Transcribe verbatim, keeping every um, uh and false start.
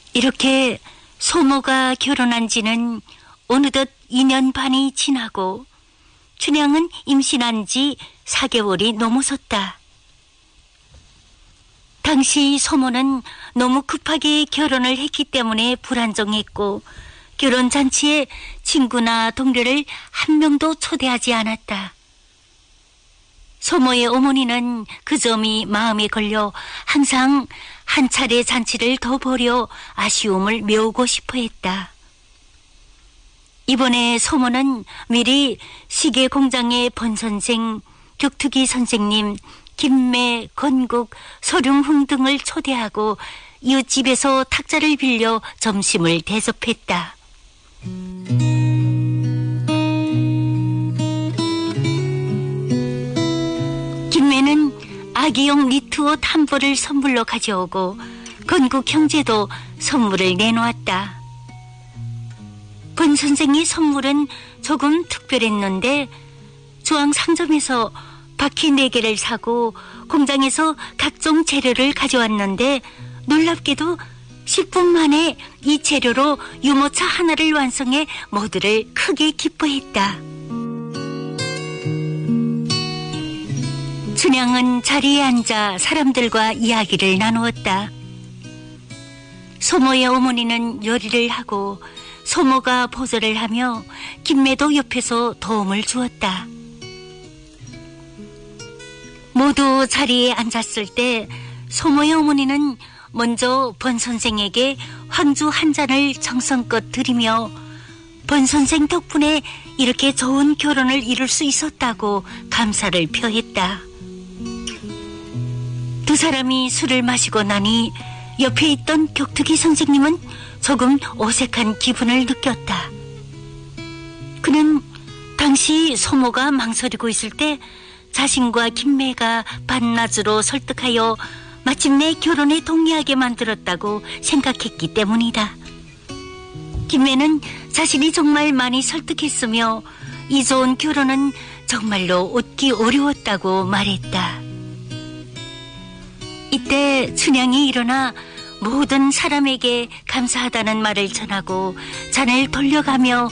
이렇게 소모가 결혼한 지는 어느덧 이 년 반이 지나고 춘향은 임신한 지 사 개월이 넘어섰다. 당시 소모는 너무 급하게 결혼을 했기 때문에 불안정했고 결혼잔치에 친구나 동료를 한 명도 초대하지 않았다. 소모의 어머니는 그 점이 마음에 걸려 항상 한 차례 잔치를 더 벌여 아쉬움을 메우고 싶어 했다. 이번에 소모는 미리 시계 공장의 번선생, 격투기 선생님, 김매, 건국, 서룡흥 등을 초대하고 이웃집에서 탁자를 빌려 점심을 대접했다. 김매는 아기용 니트옷 한 벌을 선물로 가져오고 건국 형제도 선물을 내놓았다. 권 선생의 선물은 조금 특별했는데 조항 상점에서 바퀴 네 개를 사고 공장에서 각종 재료를 가져왔는데 놀랍게도 십 분 만에 이 재료로 유모차 하나를 완성해 모두를 크게 기뻐했다. 춘향은 자리에 앉아 사람들과 이야기를 나누었다. 소모의 어머니는 요리를 하고 소모가 보조를 하며 김매도 옆에서 도움을 주었다. 모두 자리에 앉았을 때 소모의 어머니는 먼저 번 선생에게 황주 한 잔을 정성껏 드리며 번 선생 덕분에 이렇게 좋은 결혼을 이룰 수 있었다고 감사를 표했다. 두 사람이 술을 마시고 나니 옆에 있던 격투기 선생님은 조금 어색한 기분을 느꼈다. 그는 당시 소모가 망설이고 있을 때 자신과 김매가 반나주로 설득하여 마침내 결혼에 동의하게 만들었다고 생각했기 때문이다. 김매는 자신이 정말 많이 설득했으며 이 좋은 결혼은 정말로 얻기 어려웠다고 말했다. 이때 춘향이 일어나 모든 사람에게 감사하다는 말을 전하고 잔을 돌려가며